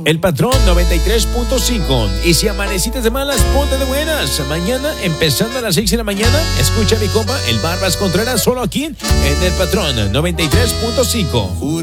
El Patrón 93.5. Y si amanecites de malas, ponte de buenas. Mañana, empezando a las 6 de la mañana, escucha a mi compa, el Barbas Contreras, solo aquí en El Patrón 93.5.